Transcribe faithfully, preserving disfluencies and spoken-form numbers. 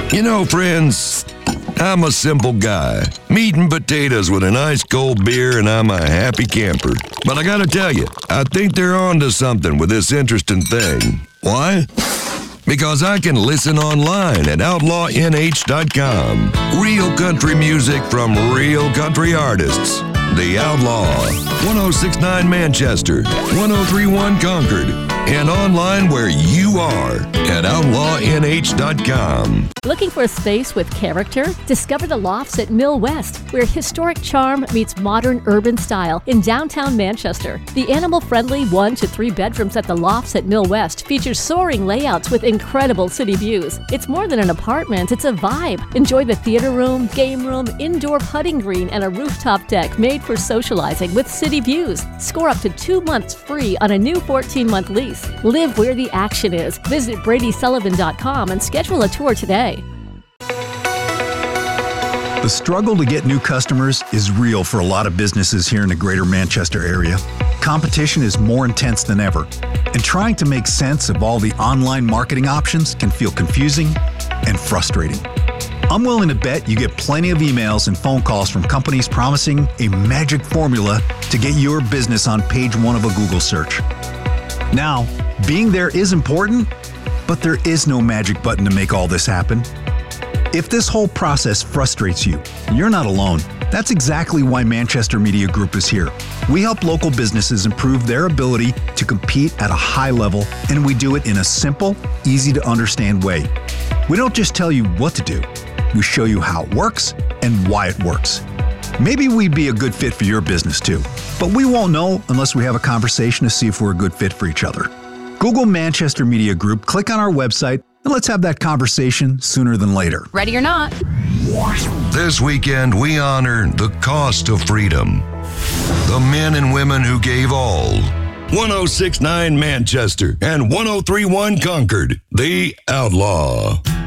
You know, friends, I'm a simple guy. Meat and potatoes with a nice cold beer, and I'm a happy camper. But I gotta tell you, I think they're onto something with this interesting thing. Why? Because I can listen online at outlaw n h dot com. Real country music from real country artists. The Outlaw. one oh six point nine Manchester, one oh three point one Concord, and online where you are at outlaw n h dot com. Looking for a space with character? Discover the Lofts at Mill West, where historic charm meets modern urban style in downtown Manchester. The animal-friendly one to three bedrooms at the Lofts at Mill West features soaring layouts with incredible city views. It's more than an apartment, it's a vibe. Enjoy the theater room, game room, indoor putting green, and a rooftop deck made for socializing with city views. Score up to two months free on a new fourteen-month lease. Live where the action is. Visit brady sullivan dot com and schedule a tour today. The struggle to get new customers is real for a lot of businesses here in the greater Manchester area. Competition is more intense than ever, and trying to make sense of all the online marketing options can feel confusing and frustrating. I'm willing to bet you get plenty of emails and phone calls from companies promising a magic formula to get your business on page one of a Google search. Now, being there is important, but there is no magic button to make all this happen. If this whole process frustrates you, you're not alone. That's exactly why Manchester Media Group is here. We help local businesses improve their ability to compete at a high level, and we do it in a simple, easy to understand way. We don't just tell you what to do. We show you how it works and why it works. Maybe we'd be a good fit for your business too, but we won't know unless we have a conversation to see if we're a good fit for each other. Google Manchester Media Group, click on our website, and let's have that conversation sooner than later. Ready or not. This weekend, we honor the cost of freedom. The men and women who gave all. one oh six point nine Manchester and one oh three point one Concord. The Outlaw.